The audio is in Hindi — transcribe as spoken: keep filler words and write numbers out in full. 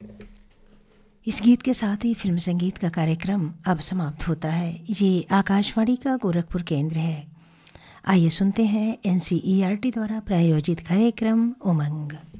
इस गीत के साथ ही फिल्म संगीत का कार्यक्रम अब समाप्त होता है। ये आकाशवाणी का गोरखपुर केंद्र है। आइए सुनते हैं N C E R T द्वारा प्रायोजित कार्यक्रम उमंग।